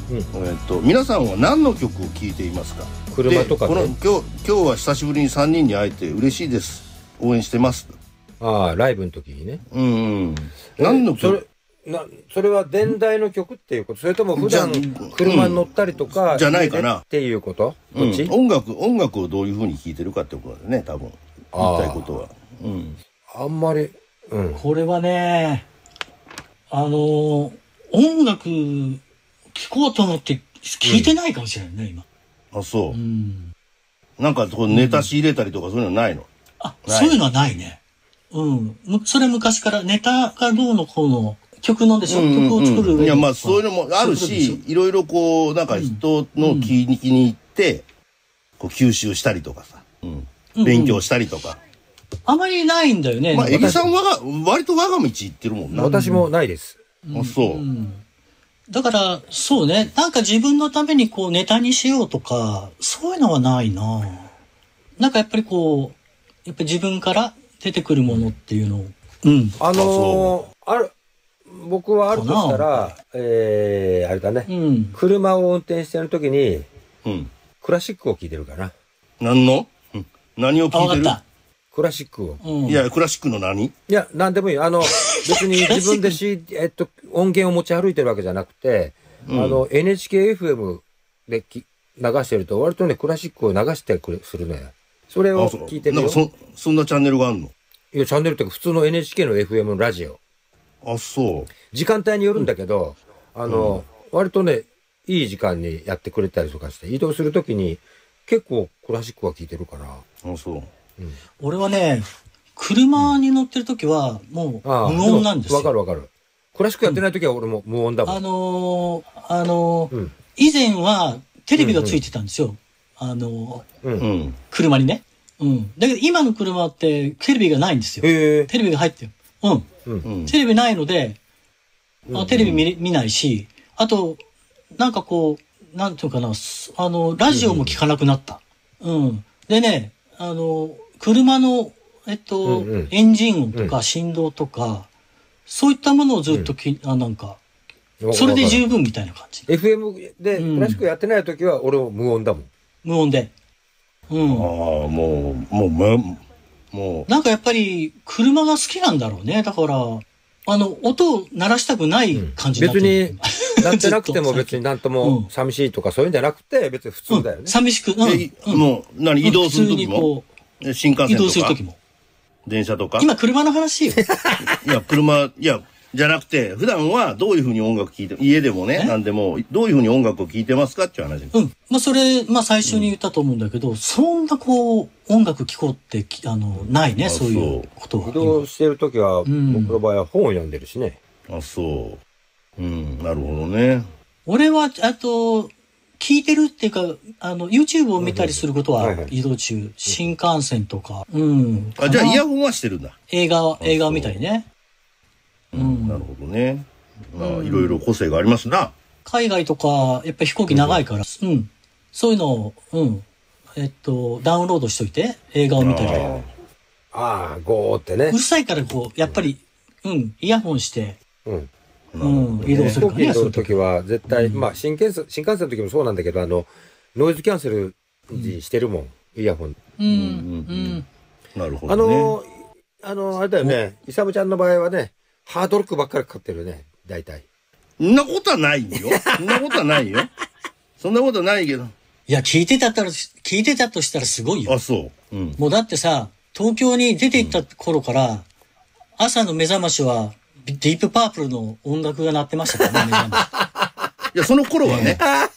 皆さんは何の曲を聴いていますか？ 車とかね。 今日は久しぶりに3人に会えて嬉しいです。応援してます。 ああ、ライブの時にね。 何の曲？ それは電台の曲っていうこと？それとも普段車に乗ったりとか、 じゃないかなっていうこと？どっち？ 音楽をどういう風に聴いてるかってことだね、多分。言いたいことは。 あんまり、 これはね、音楽聴こうと思って聴いてないかもしれないね、今。 あ、そう。なんかネタ仕入れたりとかそういうのないの？ そういうのはないね。それ昔からネタがどうのこうの曲のでしょ、曲を作る上で。 いや、まあそういうのもあるし、いろいろこう、なんか人の気に入って、こう吸収したりとかさ、勉強したりとか。 あまりないんだよね。 まあ、エビさんは割と我が道行ってるもんな。 私もないです。 あ、そう。 だから、そうね。なんか自分のためにこうネタにしようとか、そういうのはないな。なんかやっぱりこう、やっぱり自分から出てくるものっていうのを。 僕はあるとしたら、あれだね。車を運転してる時に、クラシックを聴いてるかな。 何を聴いてる？ クラシックを。 いや、クラシックの何？ いや、なんでもいい。別に自分で音源を持ち歩いてるわけじゃなくて、NHK-FM で流してると、割とね、クラシックを流してするね。それを聞いてるよ。 なんかそんなチャンネルがあるの？ いや、チャンネルって普通の NHK の FM のラジオ。 あ、そう。 時間帯によるんだけど、割とね、いい時間にやってくれたりとかして、移動するときに結構クラシックは聴いてるかな。 あ、そう。 俺はね、車に乗ってるときはもう無音なんですよ。 わかる。クラシックやってないときは俺も無音だもん。 以前はテレビがついてたんですよ。車にね。だけど今の車ってテレビがないんですよ。テレビが入ってる。テレビないので、テレビ見ないし、あと、なんかこう、なんていうかな、ラジオも聞かなくなった。でね、車の、エンジン音とか振動とか、そういったものをずっとなんか、それで十分みたいな感じ。 FM でクラシックやってないときは俺も無音だもん。 無音で。 もう。 なんかやっぱり車が好きなんだろうね。だから、音を鳴らしたくない感じになってる。 別に、なってなくても別になんとも寂しいとかそういうんじゃなくて、別に普通だよね。 寂しく、 もう、移動するときも新幹線とか移動するときも。 電車とか今車の話よ。 いや、じゃなくて、普段はどういうふうに音楽聴いて、家でもね、なんでも、どういうふうに音楽を聴いてますかっていう話です。 まあそれ、最初に言ったと思うんだけど、そんなこう、音楽聴こうって、ないね、そういうことは。 移動してるときは、僕の場合は本を読んでるしね。 あ、そう。なるほどね。 俺は、聞いてるっていうか、YouTube を見たりすることは移動中、新幹線とか。 じゃあイヤホンはしてるんだ。 映画を見たりね。 なるほどね。いろいろ個性がありますな。 海外とか、やっぱり飛行機長いから、そういうのを、ダウンロードしといて、映画を見たり。 ゴーってね。 うるさいからこう、やっぱり、イヤホンして、移動するからね。 飛行機の時は絶対、新幹線の時もそうなんだけど、ノイズキャンセルしてるもん、イヤホン。 なるほどね。 あれだよね、イサムちゃんの場合はね、ハードロックばっかりかかってるね、大体。 そんなことはないよ。そんなことはないよ。そんなことないけど。 いや、聞いてたとしたらすごいよ。 あ、そう。 もうだってさ、東京に出て行った頃から、朝の目覚ましは、ディープパープルの音楽が鳴ってましたからね、目覚まし。 いや、その頃はね。